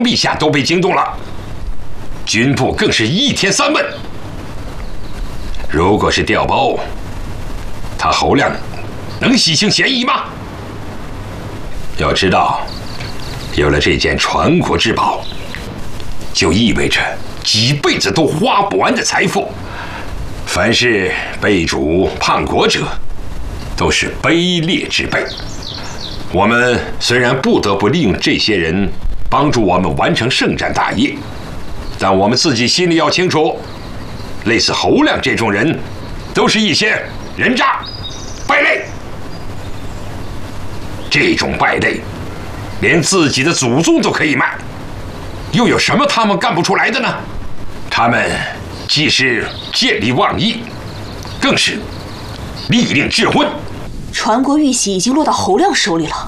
陛下都被惊动了，军部更是一天3问。如果是调包，他侯亮能洗清嫌疑吗？要知道，有了这件传国之宝，就意味着几辈子都花不完的财富。凡是被主叛国者，都是卑劣之辈。我们虽然不得不利用这些人帮助我们完成圣战大业，但我们自己心里要清楚，类似侯亮这种人，都是一些人渣、败类。这种败类，连自己的祖宗都可以卖，又有什么他们干不出来的呢？他们既是见利忘义，更是利令智昏。 传国玉玺已经落到侯亮手里了。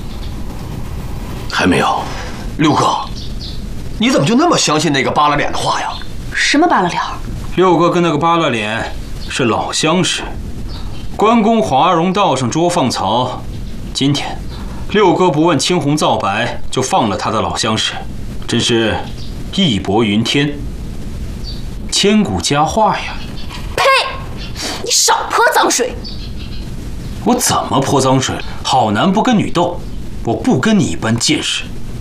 还没有，六哥，你怎么就那么相信那个扒拉脸的话呀？ 什么扒拉脸？ 六哥跟那个扒拉脸是老相识，关公华容道上捉放曹，今天六哥不问青红皂白就放了他的老相识，真是义薄云天，千古佳话呀！ 呸！你少泼脏水！ 我怎么泼脏水？好男不跟女斗，我不跟你一般见识。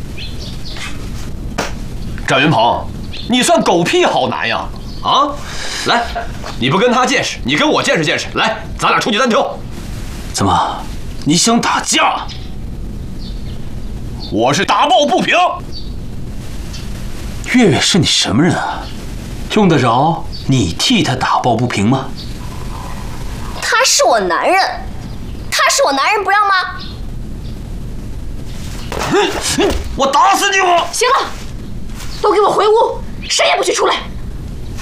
展云鹏，你算狗屁好男呀！啊，来，你不跟他见识，你跟我见识见识。来，咱俩出去单挑。 怎么，你想打架？ 我是打抱不平。 月月是你什么人啊？用得着你替他打抱不平吗？ 他是我男人，他是我男人，不让吗？ 我打死你！我行了，都给我回屋，谁也不许出来。